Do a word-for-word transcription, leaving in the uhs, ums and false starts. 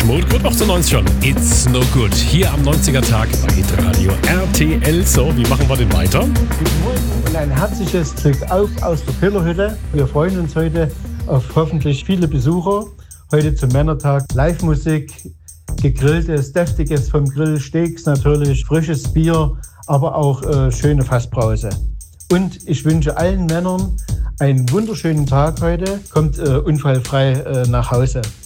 Schmut, gut achtundneunzig schon. It's no good. Hier am neunziger-Tag bei Hitradio R T L. So, wie machen wir denn weiter? Guten Morgen und ein herzliches Glück auf aus der Pillerhütte. Wir freuen uns heute auf hoffentlich viele Besucher. Heute zum Männertag Live-Musik, gegrilltes, deftiges vom Grill, Steaks natürlich, frisches Bier, aber auch äh, schöne Fassbrause. Und ich wünsche allen Männern einen wunderschönen Tag heute. Kommt äh, unfallfrei äh, nach Hause.